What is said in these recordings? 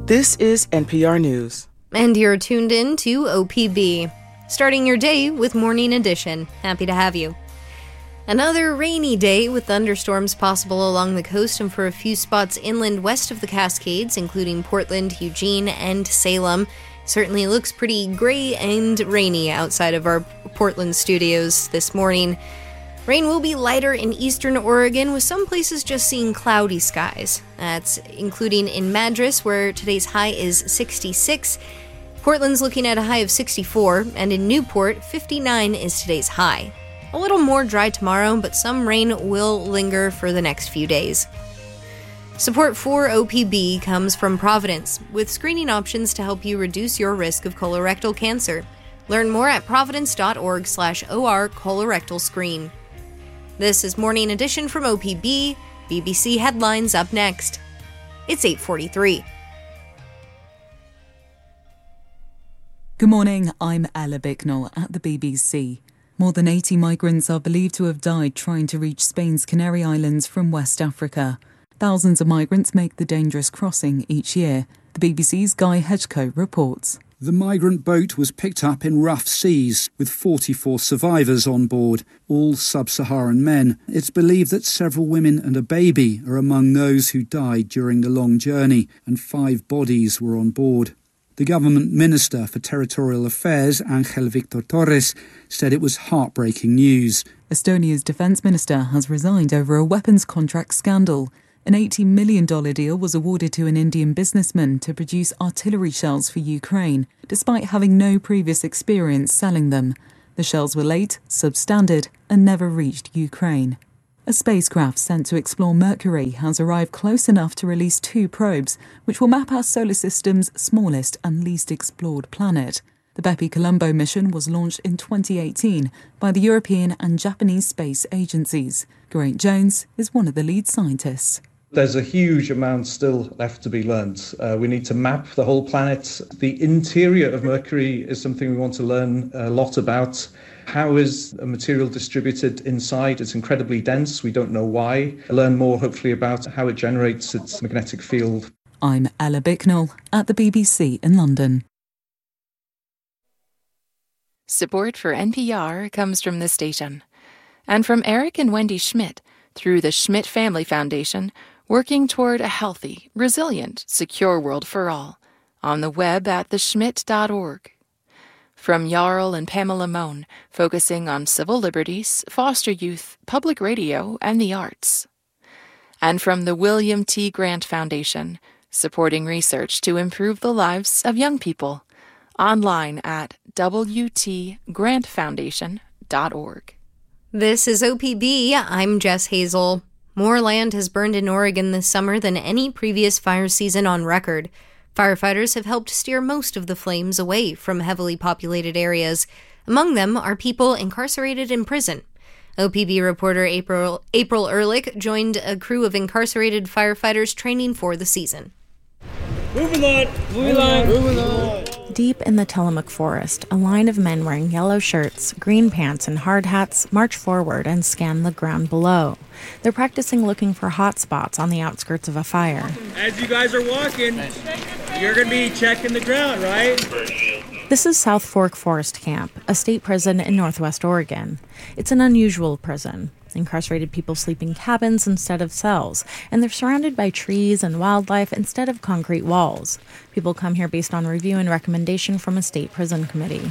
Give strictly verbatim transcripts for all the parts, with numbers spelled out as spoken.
This is N P R News. And you're tuned in to O P B. Starting your day with Morning Edition. Happy to have you. Another rainy day with thunderstorms possible along the coast and for a few spots inland west of the Cascades, including Portland, Eugene, and Salem. Certainly looks pretty gray and rainy outside of our Portland studios this morning. Rain will be lighter in eastern Oregon, with some places just seeing cloudy skies. That's including in Madras, where today's high is sixty-six. Portland's looking at a high of sixty-four, and in Newport, fifty-nine is today's high. A little more dry tomorrow, but some rain will linger for the next few days. Support for O P B comes from Providence, with screening options to help you reduce your risk of colorectal cancer. Learn more at providence.org slash OR colorectal screen. This is Morning Edition from O P B. B B C Headlines up next. It's eight forty-three. Good morning, I'm Ella Bicknell at the B B C. More than eighty migrants are believed to have died trying to reach Spain's Canary Islands from West Africa. Thousands of migrants make the dangerous crossing each year. The B B C's Guy Hedgecoe reports. The migrant boat was picked up in rough seas with forty-four survivors on board, all sub-Saharan men. It's believed that several women and a baby are among those who died during the long journey, and five bodies were on board. The government minister for territorial affairs, Ángel Víctor Torres, said it was heartbreaking news. Estonia's defence minister has resigned over a weapons contract scandal. An eighty million dollars deal was awarded to an Indian businessman to produce artillery shells for Ukraine, despite having no previous experience selling them. The shells were late, substandard, and never reached Ukraine. A spacecraft sent to explore Mercury has arrived close enough to release two probes, which will map our solar system's smallest and least explored planet. The Bepi Colombo mission was launched in twenty eighteen by the European and Japanese space agencies. Geraint Jones is one of the lead scientists. There's a huge amount still left to be learned. Uh, we need to map the whole planet. The interior of Mercury is something we want to learn a lot about. How is a material distributed inside? It's incredibly dense. We don't know why. Learn more, hopefully, about how it generates its magnetic field. I'm Ella Bicknell at the B B C in London. Support for N P R comes from this station and from Eric and Wendy Schmidt through the Schmidt Family Foundation, working toward a healthy, resilient, secure world for all, on the web at the schmidt dot org. From Jarl and Pamela Mohn, focusing on civil liberties, foster youth, public radio, and the arts. And from the William T. Grant Foundation, supporting research to improve the lives of young people, online at w t grant foundation dot org. This is O P B. I'm Jess Hazel. More land has burned in Oregon this summer than any previous fire season on record. Firefighters have helped steer most of the flames away from heavily populated areas. Among them are people incarcerated in prison. O P B reporter April April Ehrlich joined a crew of incarcerated firefighters training for the season. Moving on! Moving on! Moving on! Deep in the Tillamook forest, a line of men wearing yellow shirts, green pants, and hard hats march forward and scan the ground below. They're practicing looking for hot spots on the outskirts of a fire. As you guys are walking, you're going to be checking the ground, right? This is South Fork Forest Camp, a state prison in northwest Oregon. It's an unusual prison. Incarcerated people sleep in cabins instead of cells, and they're surrounded by trees and wildlife instead of concrete walls. People come here based on review and recommendation from a state prison committee.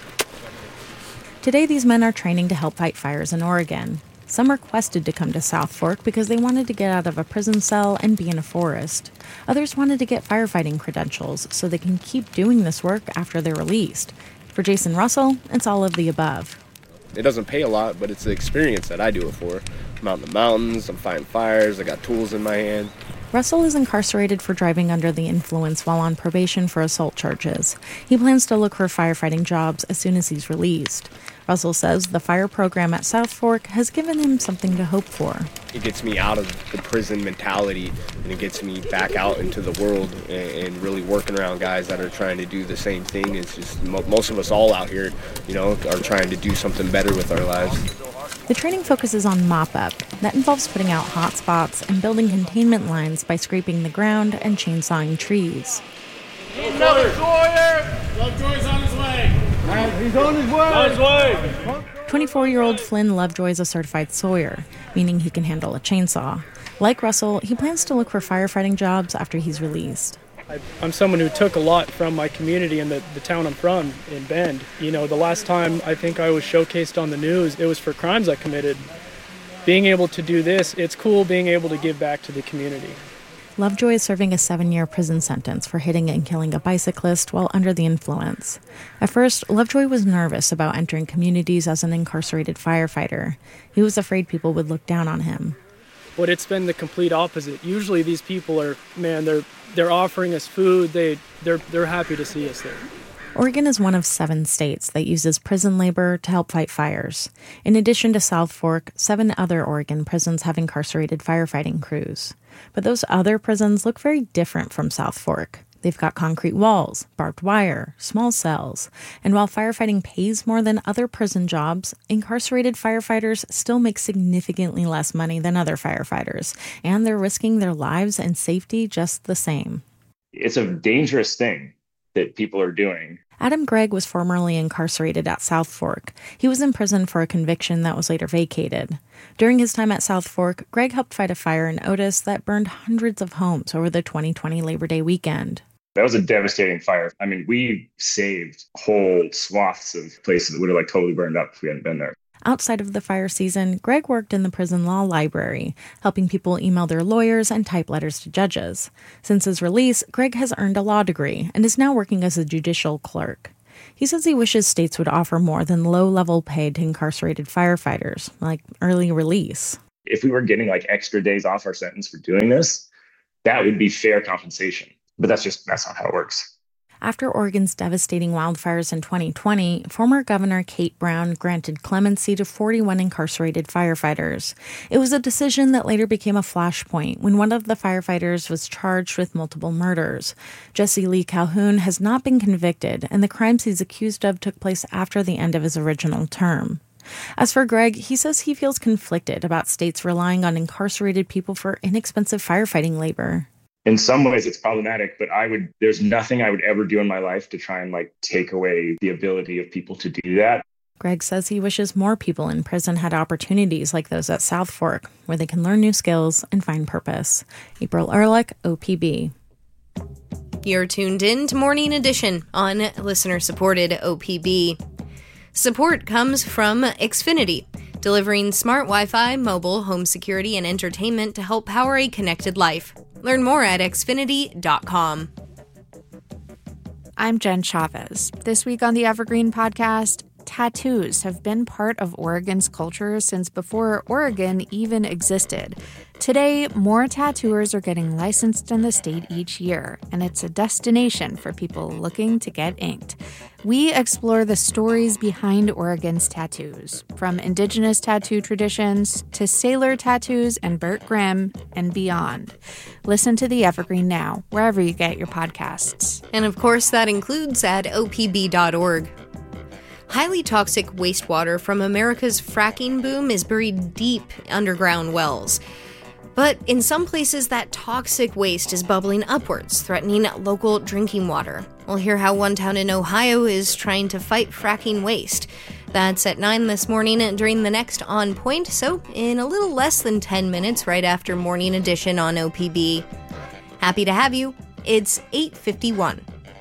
Today, these men are training to help fight fires in Oregon. Some requested to come to South Fork because they wanted to get out of a prison cell and be in a forest. Others wanted to get firefighting credentials so they can keep doing this work after they're released. For Jason Russell, it's all of the above. It doesn't pay a lot, but it's the experience that I do it for. I'm out in the mountains, I'm fighting fires, I got tools in my hand. Russell is incarcerated for driving under the influence while on probation for assault charges. He plans to look for firefighting jobs as soon as he's released. Russell says the fire program at South Fork has given him something to hope for. It gets me out of the prison mentality, and it gets me back out into the world and, and really working around guys that are trying to do the same thing. It's just mo- most of us all out here, you know, are trying to do something better with our lives. The training focuses on mop-up. That involves putting out hot spots and building containment lines by scraping the ground and chainsawing trees. Another Sawyer! Lovejoy's on his way. He's on his way. On his way. twenty-four-year-old Flynn Lovejoy is a certified sawyer, meaning he can handle a chainsaw. Like Russell, he plans to look for firefighting jobs after he's released. I'm someone who took a lot from my community and the, the town I'm from in Bend. You know, the last time I think I was showcased on the news, it was for crimes I committed. Being able to do this, it's cool being able to give back to the community. Lovejoy is serving a seven-year prison sentence for hitting and killing a bicyclist while under the influence. At first, Lovejoy was nervous about entering communities as an incarcerated firefighter. He was afraid people would look down on him. But it's been the complete opposite. Usually these people are, man, they're they're offering us food. They they're they're happy to see us there. Oregon is one of seven states that uses prison labor to help fight fires. In addition to South Fork, seven other Oregon prisons have incarcerated firefighting crews. But those other prisons look very different from South Fork. They've got concrete walls, barbed wire, small cells. And while firefighting pays more than other prison jobs, incarcerated firefighters still make significantly less money than other firefighters. And they're risking their lives and safety just the same. It's a dangerous thing that people are doing. Adam Gregg was formerly incarcerated at South Fork. He was in prison for a conviction that was later vacated. During his time at South Fork, Gregg helped fight a fire in Otis that burned hundreds of homes over the twenty twenty Labor Day weekend. That was a devastating fire. I mean, we saved whole swaths of places that would have like totally burned up if we hadn't been there. Outside of the fire season, Gregg worked in the prison law library, helping people email their lawyers and type letters to judges. Since his release, Gregg has earned a law degree and is now working as a judicial clerk. He says he wishes states would offer more than low-level pay to incarcerated firefighters, like early release. If we were getting like extra days off our sentence for doing this, that would be fair compensation. But that's just, that's not how it works. After Oregon's devastating wildfires in twenty twenty, former Governor Kate Brown granted clemency to forty-one incarcerated firefighters. It was a decision that later became a flashpoint when one of the firefighters was charged with multiple murders. Jesse Lee Calhoun has not been convicted, and the crimes he's accused of took place after the end of his original term. As for Gregg, he says he feels conflicted about states relying on incarcerated people for inexpensive firefighting labor. In some ways it's problematic, but I would, there's nothing I would ever do in my life to try and like take away the ability of people to do that. Gregg says he wishes more people in prison had opportunities like those at South Fork, where they can learn new skills and find purpose. April Ehrlich, O P B. You're tuned in to Morning Edition on listener-supported O P B. Support comes from Xfinity, delivering smart Wi-Fi, mobile, home security, and entertainment to help power a connected life. Learn more at xfinity dot com. I'm Jen Chavez. This week on the Evergreen Podcast, tattoos have been part of Oregon's culture since before Oregon even existed. Today, more tattooers are getting licensed in the state each year, and it's a destination for people looking to get inked. We explore the stories behind Oregon's tattoos, from indigenous tattoo traditions to sailor tattoos and Burt Grimm and beyond. Listen to The Evergreen now, wherever you get your podcasts. And of course, that includes at O P B dot org. Highly toxic wastewater from America's fracking boom is buried deep underground wells. But in some places, that toxic waste is bubbling upwards, threatening local drinking water. We'll hear how one town in Ohio is trying to fight fracking waste. That's at nine this morning during the next On Point, so in a little less than ten minutes right after Morning Edition on O P B. Happy to have you. It's eight fifty-one.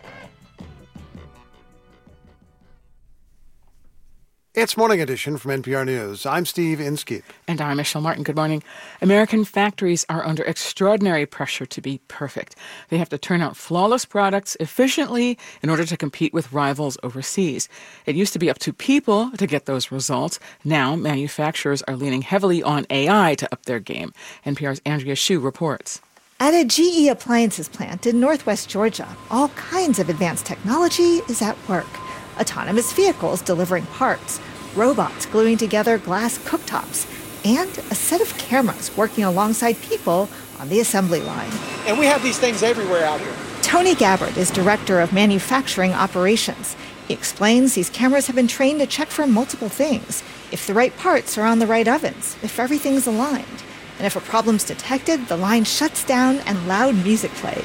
It's Morning Edition from N P R News. I'm Steve Inskeep. And I'm Michelle Martin. Good morning. American factories are under extraordinary pressure to be perfect. They have to turn out flawless products efficiently in order to compete with rivals overseas. It used to be up to people to get those results. Now, manufacturers are leaning heavily on A I to up their game. N P R's Andrea Hsu reports. At a G E appliances plant in northwest Georgia, all kinds of advanced technology is at work. Autonomous vehicles delivering parts, robots gluing together glass cooktops, and a set of cameras working alongside people on the assembly line. And we have these things everywhere out here. Tony Gabbard is director of manufacturing operations. He explains these cameras have been trained to check for multiple things: if the right parts are on the right ovens, if everything's aligned. And if a problem's detected, the line shuts down and loud music plays.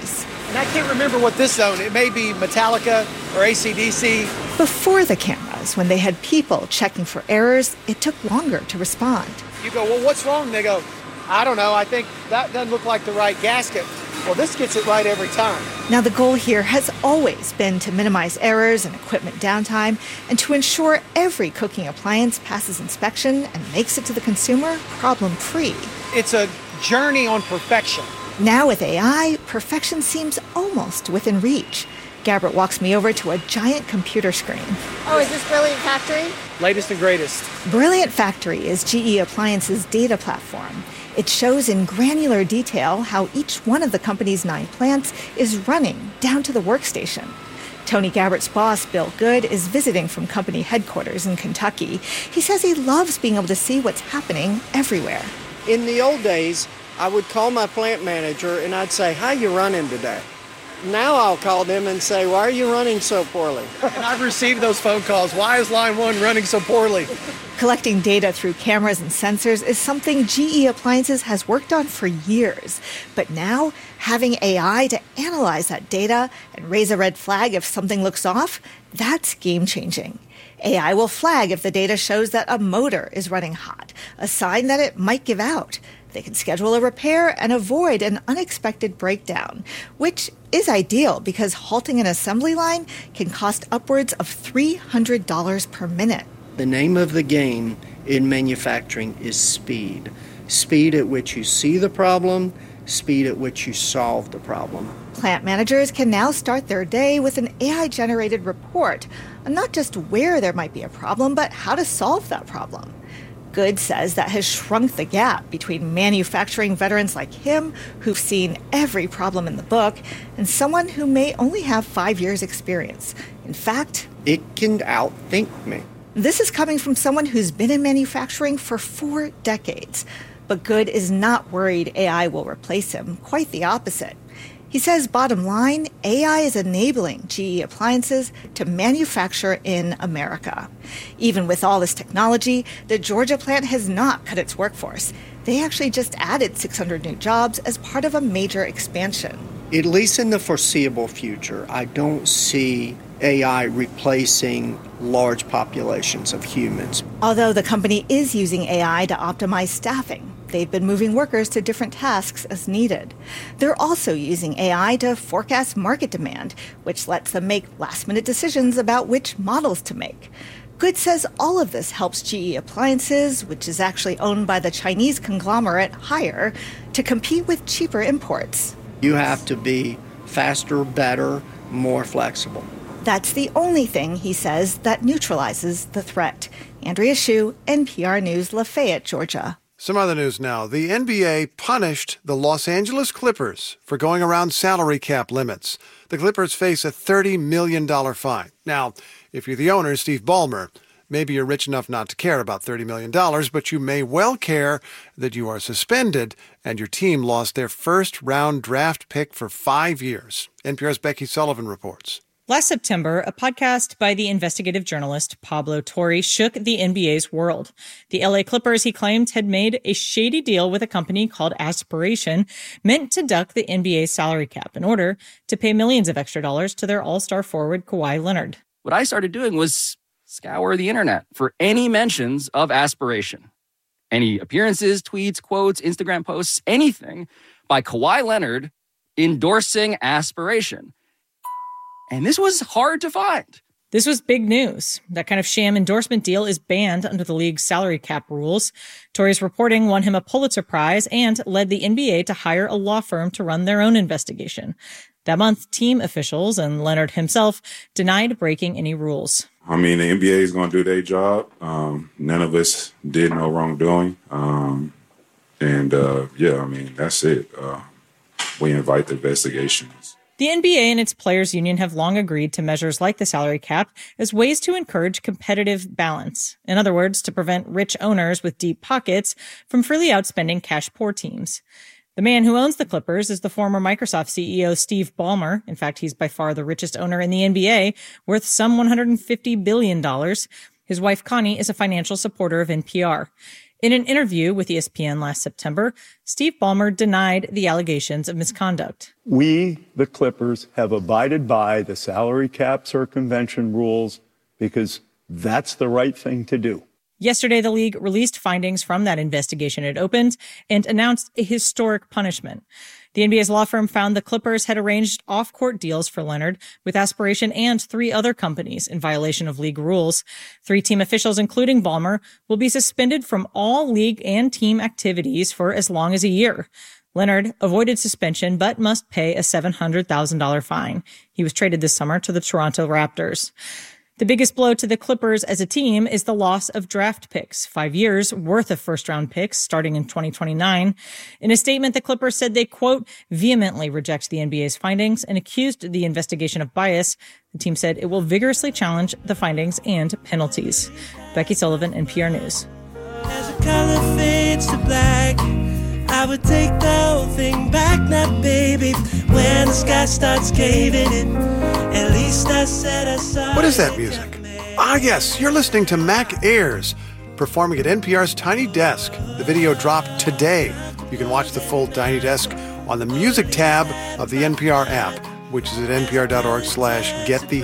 And I can't remember what this zone, it may be Metallica or A C D C. Before the cameras, when they had people checking for errors, it took longer to respond. You go, well, what's wrong? They go, I don't know, I think that doesn't look like the right gasket. Well, this gets it right every time. Now, the goal here has always been to minimize errors and equipment downtime and to ensure every cooking appliance passes inspection and makes it to the consumer problem-free. It's a journey on perfection. Now with A I, perfection seems almost within reach. Gabbert walks me over to a giant computer screen. Oh, is this Brilliant Factory? Latest and greatest. Brilliant Factory is G E Appliances' data platform. It shows in granular detail how each one of the company's nine plants is running down to the workstation. Tony Gabbert's boss, Bill Good, is visiting from company headquarters in Kentucky. He says he loves being able to see what's happening everywhere. In the old days, I would call my plant manager and I'd say, how you running today? Now I'll call them and say, why are you running so poorly? And I've received those phone calls. Why is line one running so poorly? Collecting data through cameras and sensors is something G E Appliances has worked on for years. But now, having A I to analyze that data and raise a red flag if something looks off, that's game-changing. A I will flag if the data shows that a motor is running hot, a sign that it might give out. They can schedule a repair and avoid an unexpected breakdown, which is ideal because halting an assembly line can cost upwards of three hundred dollars per minute. The name of the game in manufacturing is speed. Speed at which you see the problem, speed at which you solve the problem. Plant managers can now start their day with an A I-generated report on not just where there might be a problem, but how to solve that problem. Good says that has shrunk the gap between manufacturing veterans like him, who've seen every problem in the book, and someone who may only have five years' experience. In fact, it can outthink me. This is coming from someone who's been in manufacturing for four decades. But Good is not worried A I will replace him. Quite the opposite. He says, bottom line, A I is enabling G E Appliances to manufacture in America. Even with all this technology, the Georgia plant has not cut its workforce. They actually just added six hundred new jobs as part of a major expansion. At least in the foreseeable future, I don't see A I replacing large populations of humans. Although the company is using A I to optimize staffing. They've been moving workers to different tasks as needed. They're also using A I to forecast market demand, which lets them make last-minute decisions about which models to make. Good says all of this helps G E Appliances, which is actually owned by the Chinese conglomerate Haier, to compete with cheaper imports. You have to be faster, better, more flexible. That's the only thing, he says, that neutralizes the threat. Andrea Hsu, N P R News, Lafayette, Georgia. Some other news now. The N B A punished the Los Angeles Clippers for going around salary cap limits. The Clippers face a thirty million dollars fine. Now, if you're the owner, Steve Ballmer, maybe you're rich enough not to care about thirty million dollars, but you may well care that you are suspended and your team lost their first-round draft pick for five years. N P R's Becky Sullivan reports. Last September, a podcast by the investigative journalist Pablo Torre shook the N B A's world. The L A Clippers, he claimed, had made a shady deal with a company called Aspiration, meant to duck the N B A's salary cap in order to pay millions of extra dollars to their all-star forward Kawhi Leonard. What I started doing was scour the internet for any mentions of Aspiration. Any appearances, tweets, quotes, Instagram posts, anything by Kawhi Leonard endorsing Aspiration. And this was hard to find. This was big news. That kind of sham endorsement deal is banned under the league's salary cap rules. Torre's reporting won him a Pulitzer Prize and led the N B A to hire a law firm to run their own investigation. That month, team officials and Leonard himself denied breaking any rules. I mean, the N B A is going to do their job. Um, none of us did no wrongdoing. Um, and, uh, yeah, I mean, that's it. Uh, we invite the investigations. The N B A and its players' union have long agreed to measures like the salary cap as ways to encourage competitive balance. In other words, to prevent rich owners with deep pockets from freely outspending cash-poor teams. The man who owns the Clippers is the former Microsoft C E O Steve Ballmer. In fact, he's by far the richest owner in the N B A, worth some one hundred fifty billion dollars. His wife, Connie, is a financial supporter of N P R. In an interview with E S P N last September, Steve Ballmer denied the allegations of misconduct. We, the Clippers, have abided by the salary cap circumvention rules because that's the right thing to do. Yesterday, the league released findings from that investigation it opened and announced a historic punishment. The N B A's law firm found the Clippers had arranged off-court deals for Leonard with Aspiration and three other companies in violation of league rules. Three team officials, including Ballmer, will be suspended from all league and team activities for as long as a year. Leonard avoided suspension but must pay a seven hundred thousand dollars fine. He was traded this summer to the Toronto Raptors. The biggest blow to the Clippers as a team is the loss of draft picks, five years worth of first-round picks starting in twenty twenty-nine. In a statement, the Clippers said they, quote, vehemently reject the N B A's findings and accused the investigation of bias. The team said it will vigorously challenge the findings and penalties. Becky Sullivan, N P R News. As the color fades to black, I would take the whole thing back now, baby. When the sky starts caving in, at least I said I saw. What is that music? Ah, yes, you're listening to Mac Ayres performing at N P R's Tiny Desk. The video dropped today. You can watch the full Tiny Desk on the music tab of the N P R app, which is at npr.org slash get the